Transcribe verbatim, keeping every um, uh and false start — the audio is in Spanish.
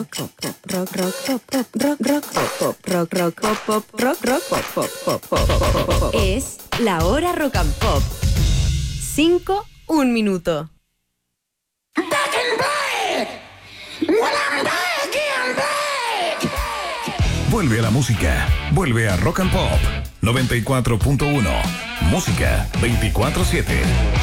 rock, pop, pop, rock, rock, pop, pop, rock, rock, pop, pop, rock, rock, pop, pop, rock, rock, pop, pop, pop, pop, pop, pop. Es la hora rock and pop. Cinco, un minuto. Vuelve a la música. Vuelve a Rock and Pop. noventa y cuatro punto uno. Música veinticuatro siete.